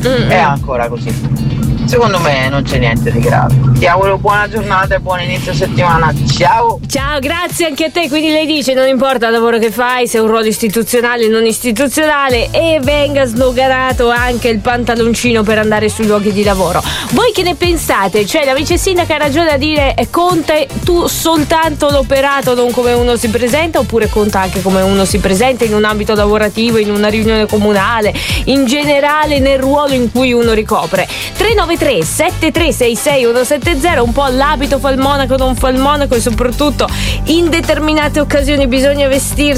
è ancora così. Secondo me non c'è niente di grave. Ti auguro buona giornata e buon inizio settimana. Ciao. Ciao, grazie anche a te. Quindi lei dice non importa il lavoro che fai, se è un ruolo istituzionale o non istituzionale, e venga snoganato anche il pantaloncino per andare sui luoghi di lavoro. Voi che ne pensate? Cioè la vice sindaca ha ragione a dire conta tu soltanto l'operato, non come uno si presenta, oppure conta anche come uno si presenta in un ambito lavorativo, in una riunione comunale, in generale nel ruolo in cui uno ricopre. 393 7366 170. Un po' l'abito fa il monaco, non fa il monaco, e soprattutto in determinate occasioni bisogna vestirsi